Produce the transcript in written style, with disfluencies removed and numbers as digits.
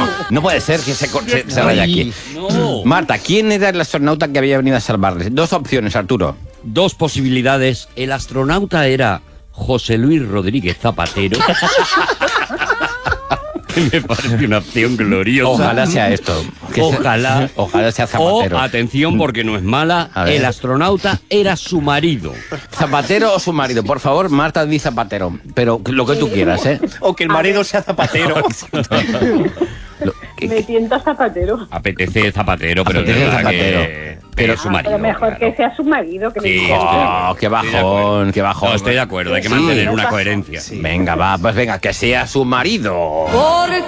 No puede ser que se raya aquí. No. Marta, ¿quién era el astronauta que había venido a salvarles? 2 opciones, Arturo. 2 posibilidades. El astronauta era José Luis Rodríguez Zapatero. Me parece una opción gloriosa. Ojalá sea esto. Ojalá. Ojalá sea Zapatero. O, atención, porque no es mala, A ver. el astronauta era su marido. ¿Zapatero o su marido? Por favor, Marta, di Zapatero. Pero lo que tú quieras, ¿eh? O que el marido sea Zapatero. Me tienta Zapatero. Apetece Zapatero, pero Apetece es verdad Zapatero. pero es su marido. Pero mejor claro. que sea su marido. Que Sí, me estoy- Oh, qué estoy de acuerdo. bajón, qué bajón. No, estoy de acuerdo, hay que Sí. mantener una coherencia. Venga, va, pues venga, que sea su marido. Porque